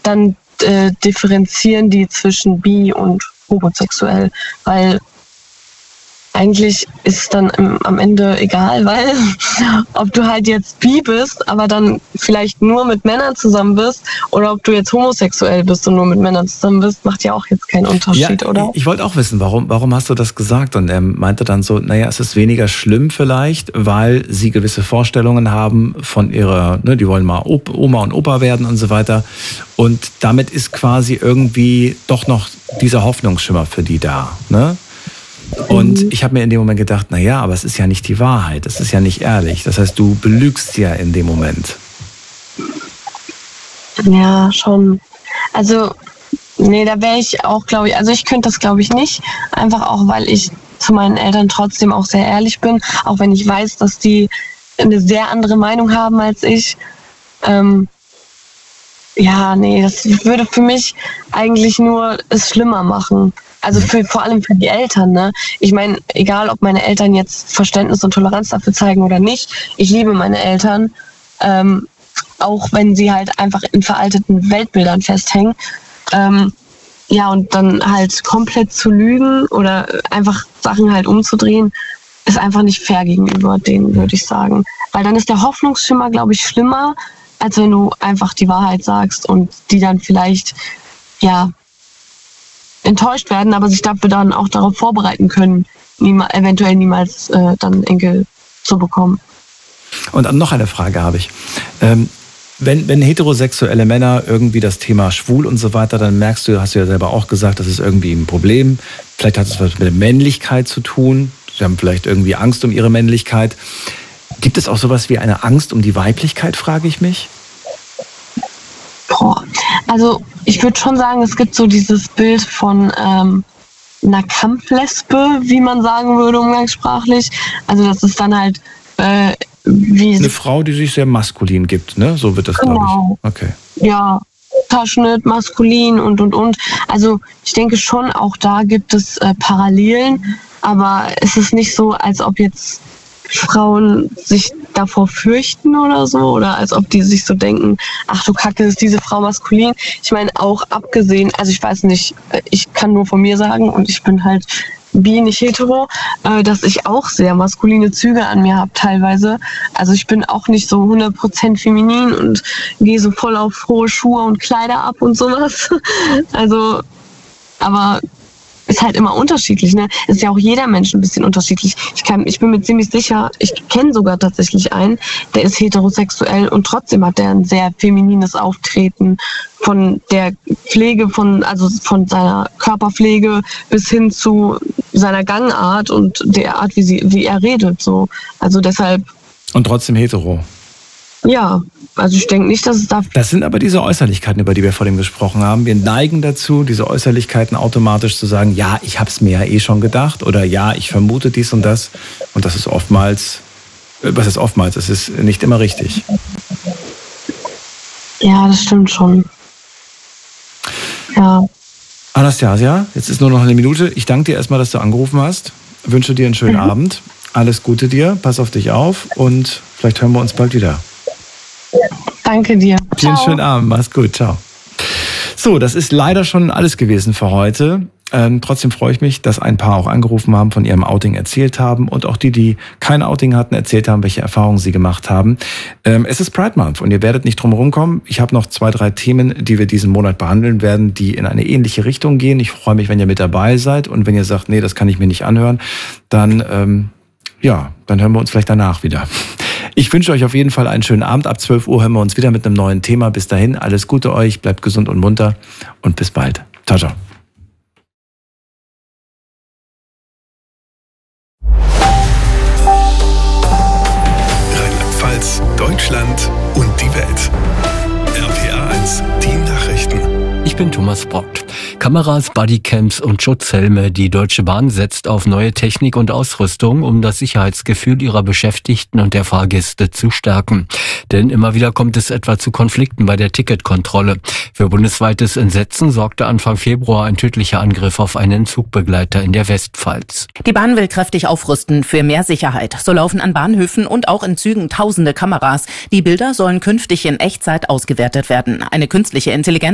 dann differenzieren die zwischen bi und homosexuell, weil eigentlich ist es dann am Ende egal, weil ob du halt jetzt bi bist, aber dann vielleicht nur mit Männern zusammen bist oder ob du jetzt homosexuell bist und nur mit Männern zusammen bist, macht ja auch jetzt keinen Unterschied, oder? Ich wollte auch wissen, warum hast du das gesagt? Und er meinte dann so, naja, es ist weniger schlimm vielleicht, weil sie gewisse Vorstellungen haben von ihrer, ne, die wollen mal Oma und Opa werden und so weiter. Und damit ist quasi irgendwie doch noch dieser Hoffnungsschimmer für die da, ne? Und ich habe mir in dem Moment gedacht, naja, aber es ist ja nicht die Wahrheit, es ist ja nicht ehrlich. Das heißt, du belügst ja in dem Moment. Ja, schon. Also, nee, da wäre ich auch, glaube ich, also ich könnte das, glaube ich, nicht. Einfach auch, weil ich zu meinen Eltern trotzdem auch sehr ehrlich bin, auch wenn ich weiß, dass die eine sehr andere Meinung haben als ich. Ja, nee, das würde für mich eigentlich nur es schlimmer machen. Also vor allem für die Eltern, ne? Ich meine, egal ob meine Eltern jetzt Verständnis und Toleranz dafür zeigen oder nicht, ich liebe meine Eltern, auch wenn sie halt einfach in veralteten Weltbildern festhängen. Ja, und dann halt komplett zu lügen oder einfach Sachen halt umzudrehen, ist einfach nicht fair gegenüber denen, würde ich sagen. Weil dann ist der Hoffnungsschimmer, glaube ich, schlimmer, als wenn du einfach die Wahrheit sagst und die dann vielleicht, ja, enttäuscht werden, aber sich dafür dann auch darauf vorbereiten können, eventuell niemals dann Enkel zu bekommen. Und noch eine Frage habe ich. Wenn heterosexuelle Männer irgendwie das Thema schwul und so weiter, dann merkst du, hast du ja selber auch gesagt, das ist irgendwie ein Problem. Vielleicht hat es was mit der Männlichkeit zu tun. Sie haben vielleicht irgendwie Angst um ihre Männlichkeit. Gibt es auch sowas wie eine Angst um die Weiblichkeit, frage ich mich? Boah. Also ich würde schon sagen, es gibt so dieses Bild von einer Kampflesbe, wie man sagen würde umgangssprachlich. Also das ist dann halt wie eine Frau, die sich sehr maskulin gibt, ne? So wird das, genau, glaube ich. Okay. Ja, Taschenschnitt, maskulin und. Also ich denke schon, auch da gibt es Parallelen, aber es ist nicht so, als ob jetzt Frauen sich davor fürchten oder so, oder als ob die sich so denken, ach du Kacke, ist diese Frau maskulin. Ich meine, auch abgesehen, also ich weiß nicht, ich kann nur von mir sagen und ich bin halt bi, nicht hetero, dass ich auch sehr maskuline Züge an mir habe teilweise. Also ich bin auch nicht so 100% feminin und gehe so voll auf hohe Schuhe und Kleider ab und sowas. Also, aber ist halt immer unterschiedlich, ne? Ist ja auch jeder Mensch ein bisschen unterschiedlich. Ich bin mir ziemlich sicher, ich kenne sogar tatsächlich einen, der ist heterosexuell und trotzdem hat der ein sehr feminines Auftreten von der Pflege, von seiner Körperpflege bis hin zu seiner Gangart und der Art, wie er redet, so. Also deshalb. Und trotzdem hetero. Ja, also ich denke nicht, dass es da... Das sind aber diese Äußerlichkeiten, über die wir vorhin gesprochen haben. Wir neigen dazu, diese Äußerlichkeiten automatisch zu sagen, ja, ich habe es mir ja eh schon gedacht oder ja, ich vermute dies und das. Und das ist oftmals, was ist oftmals, es ist nicht immer richtig. Ja, das stimmt schon. Ja. Anastasia, jetzt ist nur noch eine Minute. Ich danke dir erstmal, dass du angerufen hast. Wünsche dir einen schönen Abend. Alles Gute dir, pass auf dich auf und vielleicht hören wir uns bald wieder. Danke dir. Dir einen schönen Abend, mach's gut, ciao. So, das ist leider schon alles gewesen für heute. Trotzdem freue ich mich, dass ein paar auch angerufen haben, von ihrem Outing erzählt haben und auch die kein Outing hatten, erzählt haben, welche Erfahrungen sie gemacht haben. Es ist Pride Month und ihr werdet nicht drum herum kommen. Ich habe noch 2, 3 Themen, die wir diesen Monat behandeln werden, die in eine ähnliche Richtung gehen. Ich freue mich, wenn ihr mit dabei seid und wenn ihr sagt, nee, das kann ich mir nicht anhören, dann hören wir uns vielleicht danach wieder. Ich wünsche euch auf jeden Fall einen schönen Abend. Ab 12 Uhr hören wir uns wieder mit einem neuen Thema. Bis dahin, alles Gute euch, bleibt gesund und munter und bis bald. Ciao, ciao. Rheinland-Pfalz, Deutschland und die Welt. RPA 1, die Nachrichten. Ich bin Thomas Brockt. Kameras, Bodycams und Schutzhelme. Die Deutsche Bahn setzt auf neue Technik und Ausrüstung, um das Sicherheitsgefühl ihrer Beschäftigten und der Fahrgäste zu stärken. Denn immer wieder kommt es etwa zu Konflikten bei der Ticketkontrolle. Für bundesweites Entsetzen sorgte Anfang Februar ein tödlicher Angriff auf einen Zugbegleiter in der Westpfalz. Die Bahn will kräftig aufrüsten für mehr Sicherheit. So laufen an Bahnhöfen und auch in Zügen tausende Kameras. Die Bilder sollen künftig in Echtzeit ausgewertet werden. Eine künstliche Intelligenz